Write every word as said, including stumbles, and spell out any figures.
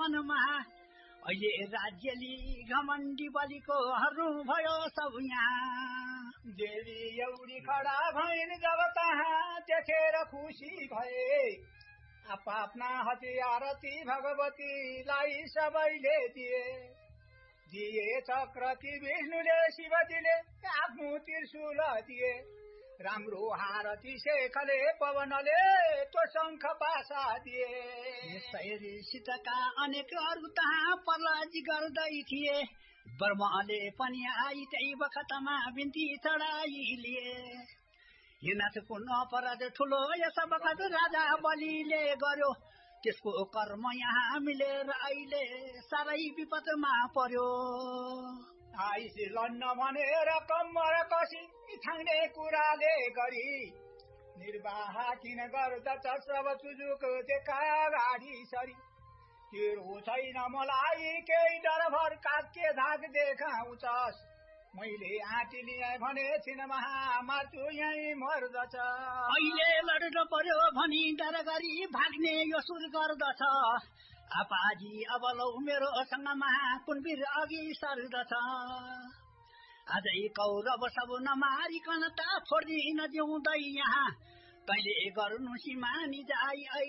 मनमा अहिले राज्यली घमण्डी बलिको हरू भयो सब यहाँ जेली एउटी खडा भइन् जब तहाँ देखेर खुसी भए आफ्ना हतियार ती भगवतीलाई सबैले दिए दिए चक्र ती विष्णुले शिवजीले आफ्नो त्रिशूल दिए राम्रो हारती शेखले पवनले तो शङ्ख पासा दिए सीताका अनेक अरू तहाँ प्रहलाद गर्दै थिए ब्रह्मले पनि आई त्यही बखतमा बिन्ती चढाई लिए हिनाथको अपराध ठुलो यस बखत राजा बलिले गर्यो त्यसको कर्म यहाँ मिलेर अहिले साह्रै विपदमा पर्यो आइसी लन्न भनेर कम्मर कसी छाङ्ने कुराले गरी निर्वाह किन गर्दछ सब चुजुक देखा गाडी सरी तेरो छैन मलाई केही डर भर काके धाग देखाउँछस् मैले आँटी लिएँ भने छिन महामार्छु यहीँ मर्दछ अहिले लड्न पर्यो भनी डर गरी भाग्ने यो सुर गर्दछ आपाजी अब लौ मेरो सँगमा कुनवीर अघि सर्दछ अझै कौरव सब नमारिकन त छोड्दिन जिउँदै यहाँ तैले गर्नु सिमानी जाइ